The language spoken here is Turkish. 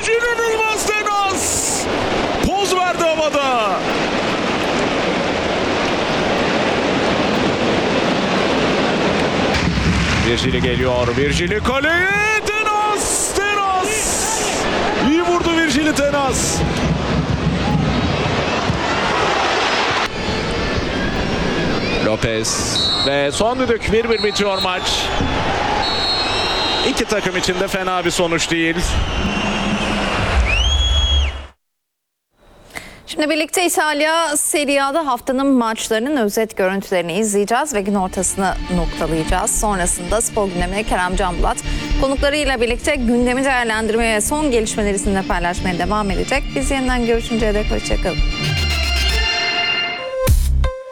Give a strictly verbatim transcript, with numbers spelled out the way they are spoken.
İnanılmaz Tenas. Poz verdi havada. Virgili geliyor. Virgili kaleye. Tenas. Tenas. İyi vurdu Virgili Tenas. Lopez ve son düdük, bir bir bitiyor maç. İki takım için de fena bir sonuç değil. Şimdi birlikte İtalya Serie A'da haftanın maçlarının özet görüntülerini izleyeceğiz ve gün ortasını noktalayacağız. Sonrasında spor gündemine Kerem Canbulat konuklarıyla birlikte gündemi değerlendirmeye ve son gelişmeleri sizinle paylaşmaya devam edecek. Biz yeniden görüşünceye dek hoşçakalın.